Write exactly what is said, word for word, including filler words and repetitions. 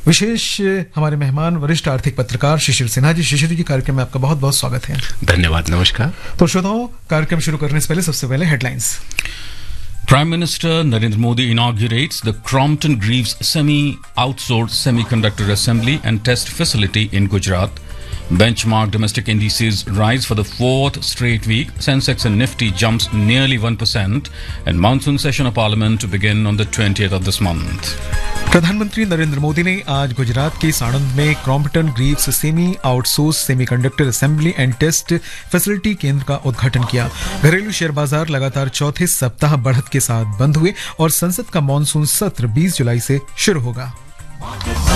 विशेष हमारे मेहमान वरिष्ठ आर्थिक पत्रकार शिशिर सिन्हा जी। शिशिर जी, कार्यक्रम में आपका बहुत बहुत स्वागत है। धन्यवाद, नमस्कार। तो श्रोताओ, कार्यक्रम शुरू करने से पहले सबसे पहले headlines. Prime Minister Narendra Modi inaugurates the Crompton Greaves semi-outsourced semiconductor assembly and test facility in Gujarat. Benchmark domestic indices rise for the fourth straight week. Sensex and Nifty jumps nearly one percent. And monsoon session of Parliament to begin on the twentieth of this month. प्रधानमंत्री नरेंद्र मोदी ने आज गुजरात के साणंद में Crompton Greaves semi outsource semiconductor assembly and test facility केंद्र का उद्घाटन किया। घरेलू शेयर बाजार लगातार चौथे सप्ताह बढ़त के साथ बंद हुए और संसद का मॉनसून सत्र बीस जुलाई से शुरू होगा।